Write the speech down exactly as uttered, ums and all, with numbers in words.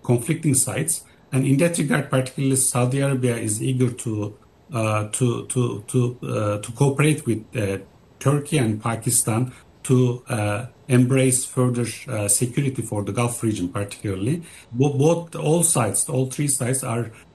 conflicting sides. And in that regard, particularly Saudi Arabia is eager to uh, to to to uh, to cooperate with uh, Turkey and Pakistan to uh, embrace further uh, security for the Gulf region, particularly. Bo- both all sides, all three sides are